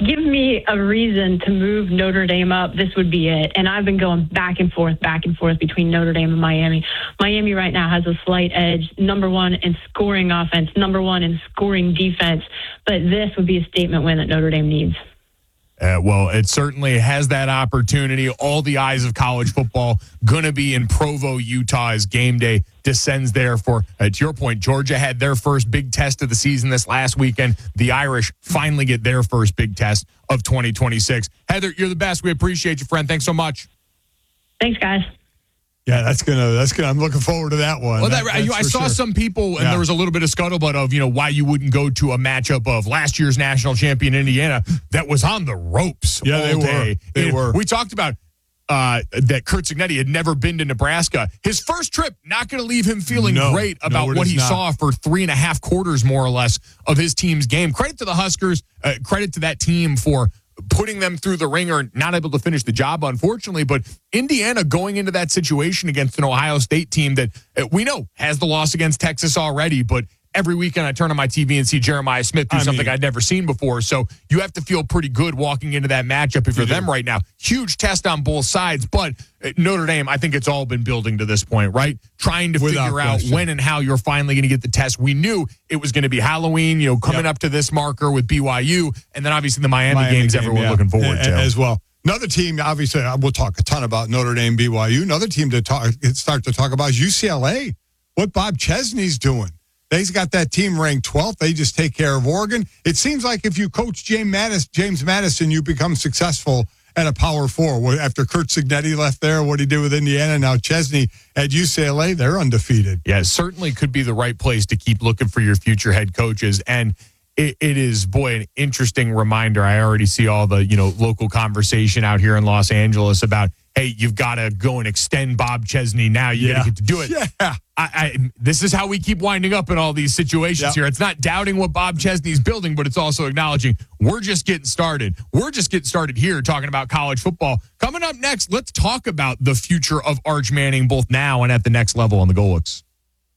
give me a reason to move Notre Dame up, this would be it. And I've been going back and forth between Notre Dame and Miami. Miami right now has a slight edge, number one in scoring offense, number one in scoring defense. But this would be a statement win that Notre Dame needs. Well, it certainly has that opportunity. All the eyes of college football going to be in Provo, Utah, as game day descends there for, to your point, Georgia had their first big test of the season this last weekend. The Irish finally get their first big test of 2026. Heather, you're the best. We appreciate you, friend. Thanks so much. Thanks, guys. Yeah, that's gonna. I'm looking forward to that one. Well, I saw some people, and there was a little bit of scuttlebutt of, why you wouldn't go to a matchup of last year's national champion Indiana that was on the ropes all day. They were. We talked about that Curt Cignetti had never been to Nebraska. His first trip, not going to leave him feeling great about what he saw for 3.5 quarters, more or less, of his team's game. Credit to the Huskers. Credit to that team for putting them through the ringer, not able to finish the job, unfortunately. But Indiana going into that situation against an Ohio State team that we know has the loss against Texas already, but every weekend I turn on my TV and see Jeremiah Smith do something I'd never seen before. So you have to feel pretty good walking into that matchup if you're them right now. Huge test on both sides, but Notre Dame, I think it's all been building to this point, right? Trying to figure out when and how you're finally going to get the test. We knew it was going to be Halloween, coming up to this marker with BYU, and then obviously the Miami games everyone looking forward to. As well. Another team, obviously, we'll talk a ton about Notre Dame, BYU. Another team to start to talk about is UCLA, what Bob Chesney's doing. They've got that team ranked 12th. They just take care of Oregon. It seems like if you coach James Madison, you become successful at a Power Four. After Curt Cignetti left there, what he did with Indiana, now Chesney at UCLA, they're undefeated. Yeah, it certainly could be the right place to keep looking for your future head coaches. And it is, an interesting reminder. I already see all the, local conversation out here in Los Angeles about, hey, you've got to go and extend Bob Chesney now. You got to get to do it. Yeah. This is how we keep winding up in all these situations here. It's not doubting what Bob Chesney's building, but it's also acknowledging we're just getting started. We're just getting started here talking about college football. Coming up next, let's talk about the future of Arch Manning, both now and at the next level on the Golix.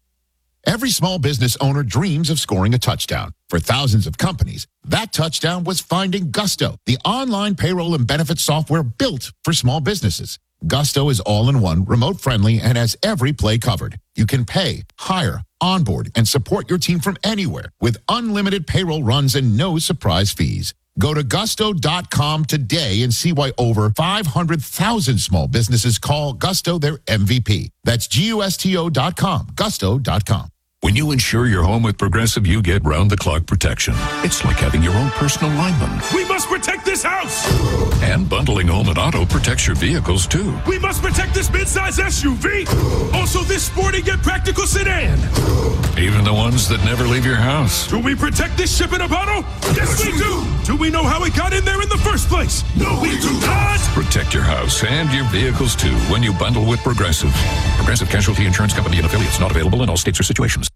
Every small business owner dreams of scoring a touchdown. For thousands of companies, that touchdown was finding Gusto, the online payroll and benefits software built for small businesses. Gusto is all-in-one, remote-friendly, and has every play covered. You can pay, hire, onboard, and support your team from anywhere with unlimited payroll runs and no surprise fees. Go to gusto.com today and see why over 500,000 small businesses call Gusto their MVP. That's GUSTO.com, gusto.com. When you insure your home with Progressive, you get round-the-clock protection. It's like having your own personal lineman. We must protect this house! And bundling home and auto protects your vehicles, too. We must protect this midsize SUV! Also this sporty yet practical sedan! Even the ones that never leave your house. Do we protect this ship in a bottle? Yes, we do! Do we know how it got in there in the first place? No, we do not! Protect your house and your vehicles, too, when you bundle with Progressive. Progressive Casualty Insurance Company and affiliates, not available in all states or situations.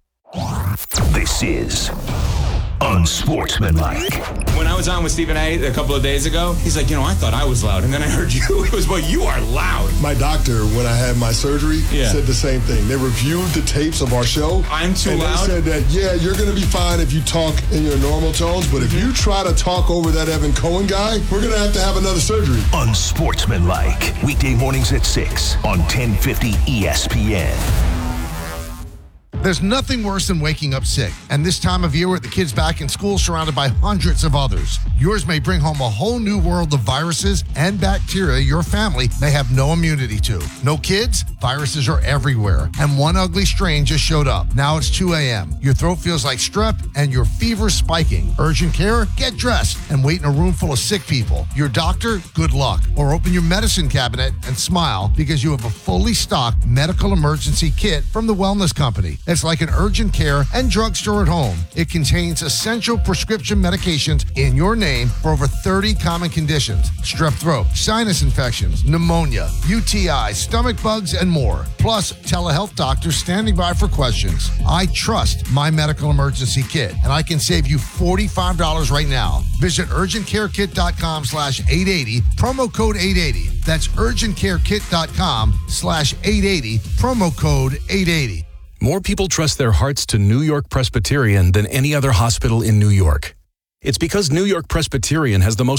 This is Unsportsmanlike. When I was on with Stephen A. a couple of days ago, he's like, I thought I was loud. And then I heard you. It was, you are loud. My doctor, when I had my surgery, said the same thing. They reviewed the tapes of our show. I'm too loud? And they said that, you're going to be fine if you talk in your normal tones, but if you try to talk over that Evan Cohen guy, we're going to have another surgery. Unsportsmanlike. Weekday mornings at 6 on 1050 ESPN. There's nothing worse than waking up sick. And this time of year with the kids back in school surrounded by hundreds of others, yours may bring home a whole new world of viruses and bacteria your family may have no immunity to. No kids? Viruses are everywhere. And one ugly strain just showed up. Now it's 2 a.m. Your throat feels like strep and your fever's spiking. Urgent care? Get dressed and wait in a room full of sick people. Your doctor? Good luck. Or open your medicine cabinet and smile because you have a fully stocked medical emergency kit from the Wellness Company. It's like an urgent care and drugstore at home. It contains essential prescription medications in your name for over 30 common conditions. Strep throat, sinus infections, pneumonia, UTI, stomach bugs, and more. Plus, telehealth doctors standing by for questions. I trust my medical emergency kit, and I can save you $45 right now. Visit urgentcarekit.com/880, promo code 880. That's urgentcarekit.com/880, promo code 880. More people trust their hearts to New York Presbyterian than any other hospital in New York. It's because New York Presbyterian has the most